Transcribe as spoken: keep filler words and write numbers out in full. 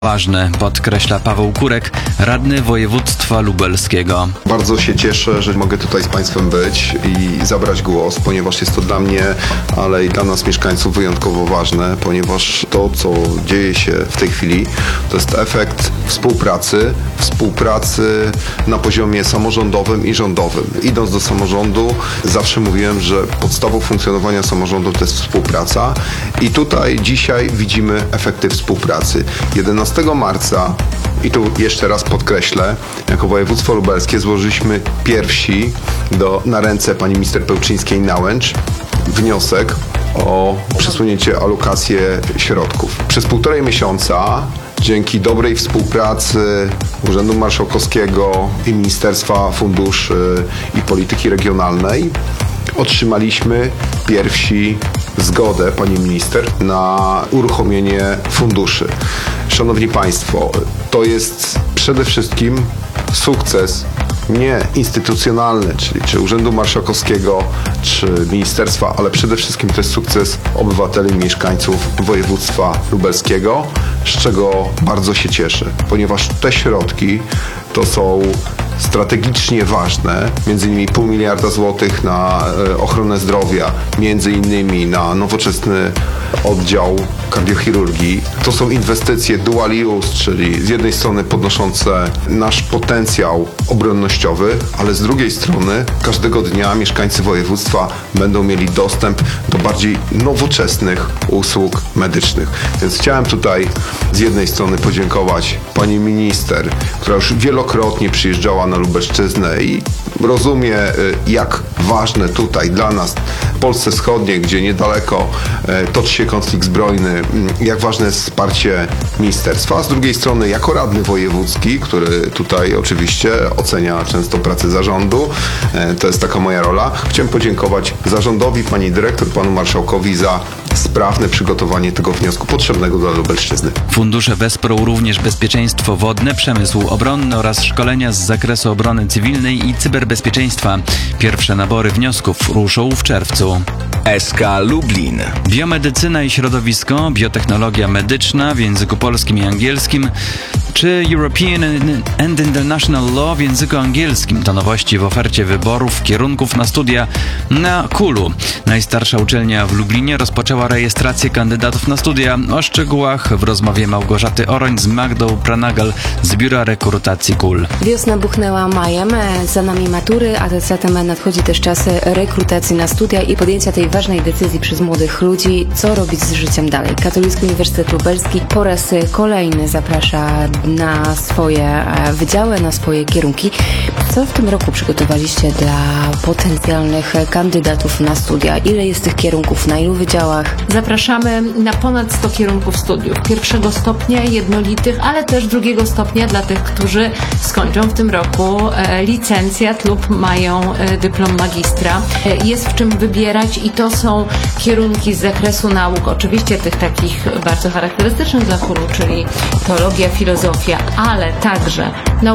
ważne, podkreśla Paweł Kurek, radny województwa lubelskiego. Bardzo się cieszę, że mogę tutaj z Państwem być i zabrać głos, ponieważ jest to dla mnie, ale i dla nas mieszkańców wyjątkowo ważne, ponieważ to, co dzieje się w tej chwili, to jest efekt współpracy, współpracy na poziomie samorządowym i rządowym. Idąc do samorządu, zawsze mówiłem, że podstawą funkcjonowania samorządu to jest współpraca i tutaj dzisiaj widzimy efekty współpracy. jedenastego marca, i tu jeszcze raz podkreślę, jako województwo lubelskie złożyliśmy pierwsi do, na ręce pani minister Pełczyńskiej-Nałęcz wniosek o przesunięcie alokacji środków. Przez półtorej miesiąca dzięki dobrej współpracy Urzędu Marszałkowskiego i Ministerstwa Funduszy i Polityki Regionalnej otrzymaliśmy pierwsi zgodę pani minister na uruchomienie funduszy. Szanowni Państwo, to jest przede wszystkim sukces nie instytucjonalny, czyli czy Urzędu Marszałkowskiego, czy ministerstwa, ale przede wszystkim to jest sukces obywateli i mieszkańców województwa lubelskiego, z czego bardzo się cieszę, ponieważ te środki to są strategicznie ważne, między innymi pół miliarda złotych na ochronę zdrowia, między innymi na nowoczesny oddział kardiochirurgii. To są inwestycje dual use, czyli z jednej strony podnoszące nasz potencjał obronnościowy, ale z drugiej strony każdego dnia mieszkańcy województwa będą mieli dostęp do bardziej nowoczesnych usług medycznych. Więc chciałem tutaj z jednej strony podziękować pani minister, która już wielokrotnie przyjeżdżała na Lubelszczyznę i rozumie, jak ważne tutaj dla nas w Polsce Wschodniej, gdzie niedaleko toczy się konflikt zbrojny, jak ważne jest wsparcie ministerstwa, a z drugiej strony jako radny wojewódzki, który tutaj oczywiście ocenia często pracę zarządu, to jest taka moja rola, chciałem podziękować zarządowi, pani dyrektor, panu marszałkowi za sprawne przygotowanie tego wniosku potrzebnego dla Lubelszczyzny. Fundusze wesprą również bezpieczeństwo wodne, przemysł obronny oraz szkolenia z zakresu obrony cywilnej i cyberbezpieczeństwa. Pierwsze nabory wniosków ruszą w czerwcu. S K Lublin. Biomedycyna i środowisko, biotechnologia medyczna w języku polskim i angielskim, czy European and International Law w języku angielskim to nowości w ofercie wyborów kierunków na studia na Kulu. Najstarsza uczelnia w Lublinie rozpoczęła rejestrację kandydatów na studia. O szczegółach w rozmowie Małgorzaty Oroń z Magdą Pranagal z Biura Rekrutacji Kul. Wiosna buchnęła majem, za nami matury, a zatem nadchodzi też czas rekrutacji na studia i podjęcia tej ważnej decyzji przez młodych ludzi, co robić z życiem dalej. Katolicki Uniwersytet Lubelski po raz kolejny zaprasza na swoje wydziały, na swoje kierunki. Co w tym roku przygotowaliście dla potencjalnych kandydatów na studia? Ile jest tych kierunków? Na ilu wydziałach? Zapraszamy na ponad sto kierunków studiów. Pierwszego stopnia jednolitych, ale też drugiego stopnia dla tych, którzy skończą w tym roku licencjat lub mają dyplom magistra. Jest w czym wybierać i to są kierunki z zakresu nauk, oczywiście tych takich bardzo charakterystycznych dla Kulu, czyli teologia, filozofia, ale także nauka